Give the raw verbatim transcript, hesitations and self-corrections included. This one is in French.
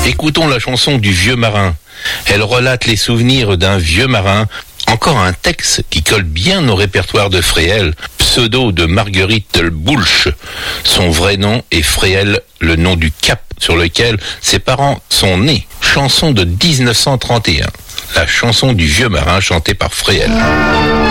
Écoutons la chanson du vieux marin. Elle relate les souvenirs d'un vieux marin. Encore un texte qui colle bien au répertoire de Fréhel, pseudo de Marguerite Boulch. Son vrai nom est Fréhel, le nom du cap sur lequel ses parents sont nés. Chanson de dix-neuf cent trente et un. La chanson du vieux marin chantée par Fréhel.